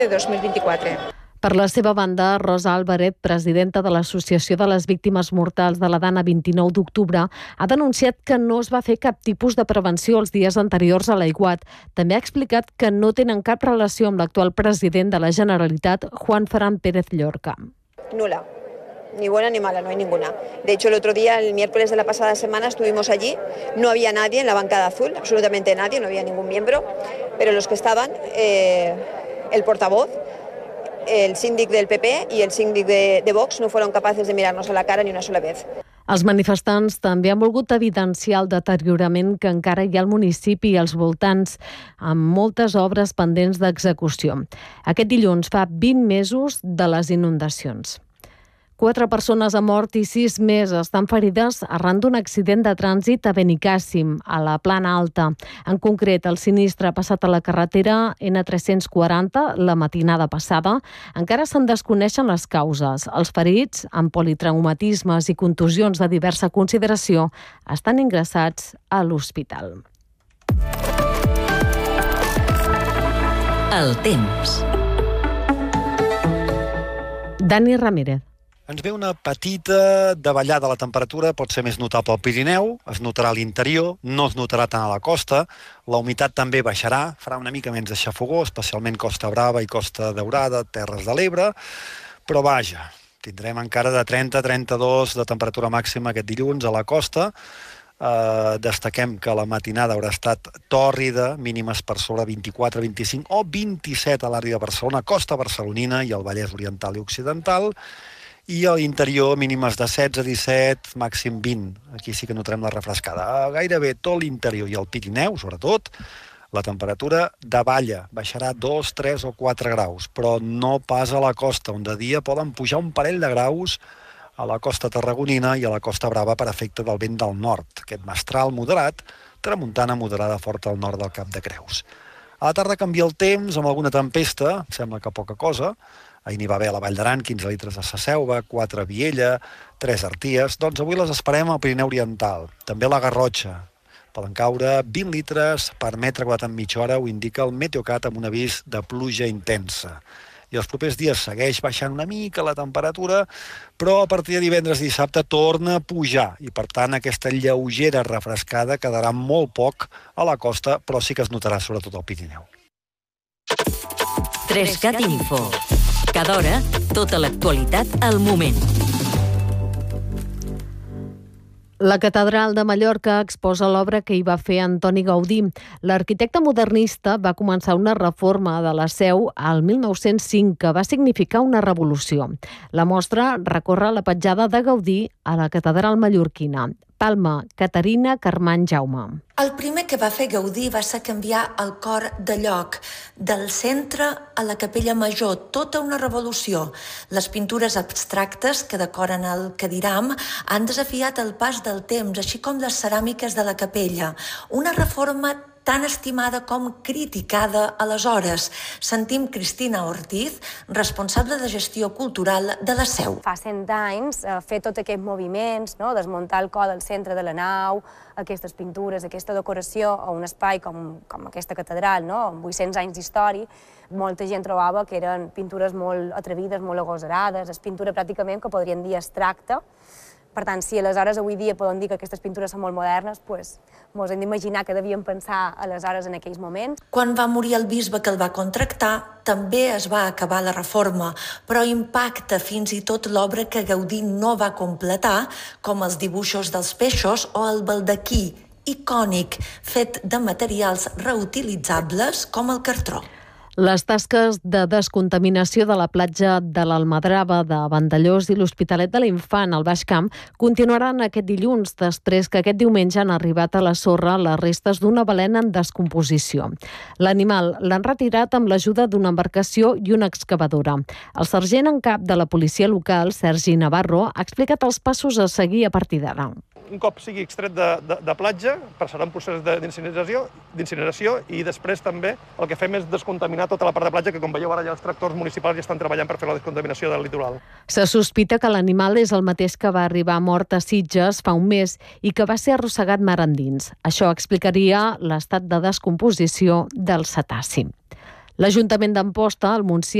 de 2024. Per la seva banda, Rosa Álvarez, presidenta de l'Associació de les Víctimes Mortals de la Dana 29 d'octubre, ha denunciat que no es va fer cap tipus de prevenció els dies anteriors a l'aiguat. També ha explicat que no tenen cap relació amb l'actual president de la Generalitat, Juan Fran Pérez Llorca. Nula. Ni buena ni mala, no hay ninguna. De hecho, el otro día, el miércoles de la pasada semana, estuvimos allí. No había nadie en la bancada azul, absolutamente nadie, no había ningún miembro. Pero los que estaban, el portavoz, el síndic del PP y el síndic de Vox no fueron capaces de mirarnos a la cara ni una sola vez. Els manifestants també han volgut evidenciar el deteriorament que encara hi ha al municipi i als voltants, amb moltes obres pendents d'execució. Aquest dilluns fa 20 mesos de les inundacions. 4 persones han mort i 6 més estan ferides arran d'un accident de trànsit a Benicàssim, a la Plana Alta. En concret, el sinistre ha passat a la carretera N340 la matinada passada. Encara se'n desconeixen les causes. Els ferits, amb politraumatismes i contusions de diversa consideració, estan ingressats a l'hospital. El temps. Dani Ramírez. Ens ve una petita davallada a la temperatura, pot ser més notable al Pirineu, es notarà a l'interior, no es notarà tant a la costa, la humitat també baixarà, farà una mica menys de xafogó, especialment Costa Brava i Costa Daurada, Terres de l'Ebre, però vaja, tindrem encara de 30-32 de temperatura màxima aquest dilluns a la costa. Destaquem que la matinada haurà estat tòrrida, mínimes per sobre 24-25 o 27 a l'àrea de Barcelona, costa barcelonina i el Vallès Oriental i Occidental, i a l'interior mínimes de 16-17, màxim 20. Aquí sí que notarem la refrescada. A gairebé tot l'interior i el Pirineu, sobretot, la temperatura davalla, baixarà 2, 3 o 4 graus, però no pas a la costa, on de dia poden pujar un parell de graus a la costa tarragonina i a la Costa Brava per efecte del vent del nord, aquest mestral moderat, tramuntana moderada forta al nord del Cap de Creus. A la tarda canvia el temps amb alguna tempesta, sembla que poca cosa. Ahir n'hi va haver a la Vall d'Aran, 15 litres a Sasselva, 4 a Viella, 3 a Arties. Doncs avui les esperem al Pirineu Oriental. També a la Garrotxa. Poden caure 20 litres per metre quadrat en mitja hora, ho indica el Meteocat amb un avís de pluja intensa. I els propers dies segueix baixant una mica la temperatura, però a partir de divendres i dissabte torna a pujar i, per tant, aquesta lleugera refrescada quedarà molt poc a la costa, però sí que es notarà sobretot al Pirineu. 3CAT Info. Cada hora, tota l'actualitat al moment. La Catedral de Mallorca exposa l'obra que hi va fer Antoni Gaudí. L'arquitecte modernista va començar una reforma de la seu al 1905 que va significar una revolució. La mostra recorre la petjada de Gaudí a la Catedral mallorquina. Palma, Caterina Carmany Jaume. El primer que va fer Gaudí va ser canviar el cor de lloc, del centre a la capella major, tota una revolució. Les pintures abstractes que decoren el cadiram han desafiat el pas del temps, així com les ceràmiques de la capella. Una reforma tan estimada com criticada aleshores. Sentim Cristina Ortiz, responsable de gestió cultural de la seu. Fa 100 anys, fer tots aquests moviments, desmuntar el cor del centre de la nau, aquestes pintures, aquesta decoració a un espai com aquesta catedral, amb 800 anys d'història, molta gent trobava que eren pintures molt atrevides, molt agosarades, és pintura pràcticament que podríem dir abstracta. Per tant, si aleshores avui dia podem dir que aquestes pintures són molt modernes, doncs ens hem d'imaginar que devíem pensar aleshores en aquells moments. Quan va morir el bisbe que el va contractar, també es va acabar la reforma, però impacta fins i tot l'obra que Gaudí no va completar, com els dibuixos dels peixos o el baldaquí, icònic, fet de materials reutilitzables com el cartró. Les tasques de descontaminació de la platja de l'Almadrava, de Vandellós i l'Hospitalet de l'Infant al Baix Camp continuaran aquest dilluns, després que aquest diumenge han arribat a la sorra les restes d'una balena en descomposició. L'animal l'han retirat amb l'ajuda d'una embarcació i una excavadora. El sergent en cap de la policia local, Sergi Navarro, ha explicat els passos a seguir a partir d'ara. Un cop sigui extret de platja, passarà un procés d'incineració i després també el que fem és descontaminar tota la part de platja, que com veieu ara ja els tractors municipals ja estan treballant per fer la descontaminació del litoral. Se sospita que l'animal és el mateix que va arribar mort a Sitges fa un mes i que va ser arrossegat mar endins. Això explicaria l'estat de descomposició del cetaci. L'Ajuntament d'Amposta, al Montsià,